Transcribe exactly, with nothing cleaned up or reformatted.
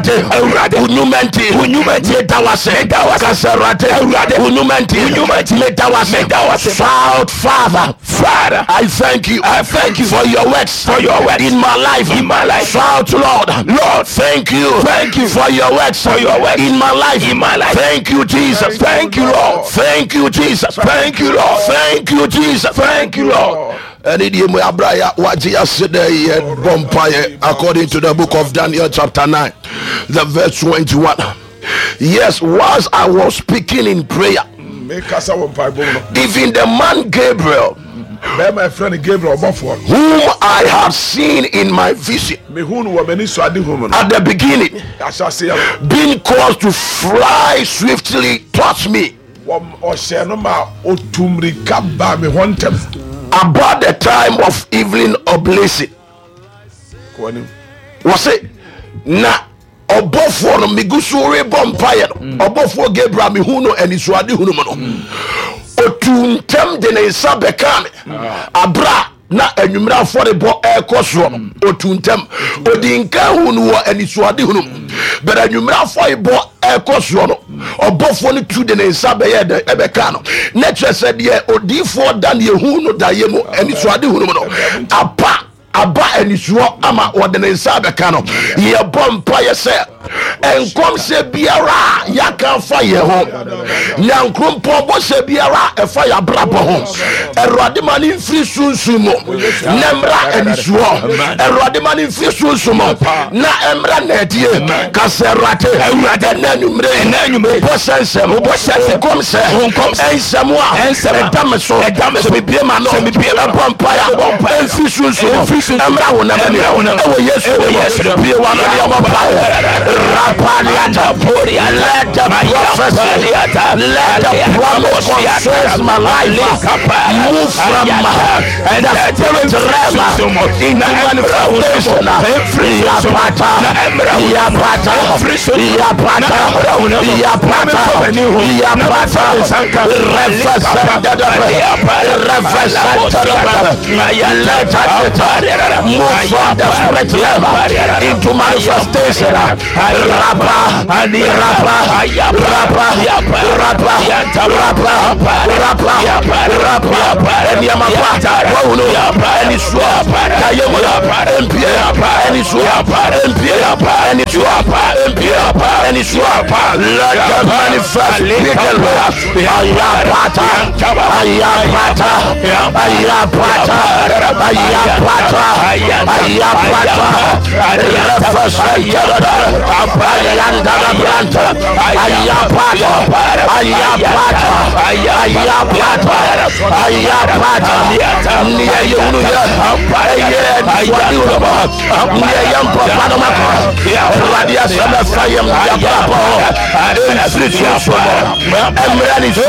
Ewurade unumenti unumenti metawase kaserate Ewurade unumenti unumenti metawase shout Father Father I thank you I thank you for your works for your works in my life in my life shout Lord Lord thank you thank you for your works for your works in my life in my life thank you Jesus thank you Lord thank you Jesus thank you Lord thank you Jesus thank you Lord. According to the book of Daniel chapter nine, the verse twenty-one. Yes, whilst I was speaking in prayer, even the man Gabriel, whom I had seen in my vision at the beginning, being caused to fly swiftly towards me about the time of evening oblation. Was it na obofo no migusure bompaye no obofo Gabriel mihuno enisuade hunu mo no otuntem de ne nsa beka me abra na anwumra afore bo ekoso otuntem odinka hunu wo enisuade hunu but anwumra afore bo ekoso no obofo no tu de ne nsa be ye de ebeka no na twese de odifo da ne hunu da ye mo enisuade hunu mo no apa aba enisuo ama wode ne nsa beka no ye bompa ye se enkom se biara ya kan fa ye ho nyankrompo bo se biara e fa ya brabo ho erode mani mfiri sunsumo nemra enisuo erode mani mfiri sunsumo na emra na edie kaserate ewurade na numre na numre bo sensem bo sensem kom se kom ensem a edam so edam so bibie ma no bibie la bompa ya bompa mfiri sunsumo emra wo na me ewo Yesu Yesu bibie wa no ya bompa Rapaliata Puria let the prophecy let the promise concerns my life move from and the spirit realm in the manifestation Yapata Yapata Yapata Yapata Yapata representative move from the spirit level into manifestation. Rapa, ani rapa, rapa, rapa, rapa, rapa, rapa, any amapata, wauno, any swap, kayola, empia, any swap, empia, any swap, empia, any swap, let the manifest ayapata, ayapata, ayapata, ayapata, ayapata, ayapata, Ayanda Branta, Ayapata, Ayapata, Ayapata, Ayapata, Nia Yunuya, Ayan, Waduraba, Nia Yampa Panamaka, Radia Sama Fayam, Yapapo, Emrani